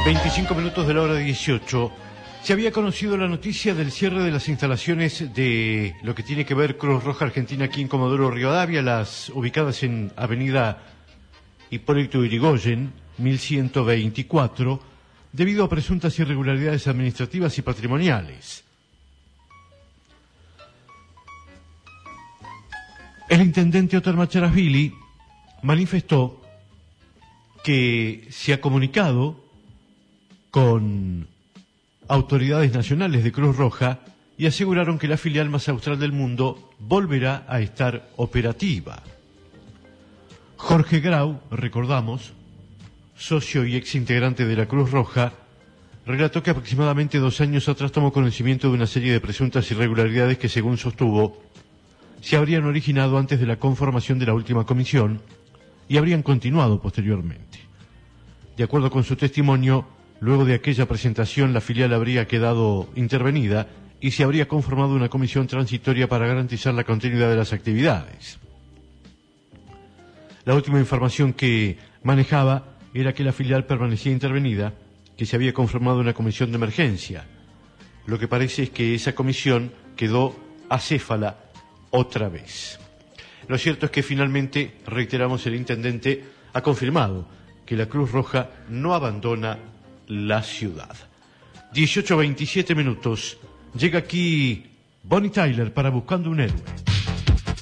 25 minutos de la hora 18. Se había conocido la noticia del cierre de las instalaciones de lo que tiene que ver Cruz Roja Argentina aquí en Comodoro Rivadavia, las ubicadas en Avenida Hipólito Yrigoyen, 1124, debido a presuntas irregularidades administrativas y patrimoniales. El intendente Otar Macharashvili manifestó que se ha comunicado con autoridades nacionales de Cruz Roja y aseguraron que la filial más austral del mundo volverá a estar operativa. Jorge Grau, recordamos, socio y ex integrante de la Cruz Roja, relató que aproximadamente 2 años atrás tomó conocimiento de una serie de presuntas irregularidades que, según sostuvo, se habrían originado antes de la conformación de la última comisión y habrían continuado posteriormente. De acuerdo con su testimonio, luego de aquella presentación, la filial habría quedado intervenida y se habría conformado una comisión transitoria para garantizar la continuidad de las actividades. La última información que manejaba era que la filial permanecía intervenida, que se había conformado una comisión de emergencia. Lo que parece es que esa comisión quedó acéfala otra vez. Lo cierto es que finalmente, reiteramos, el intendente ha confirmado que la Cruz Roja no abandona la ciudad. 18:27 minutos. Llega aquí Bonnie Tyler para Buscando un Héroe.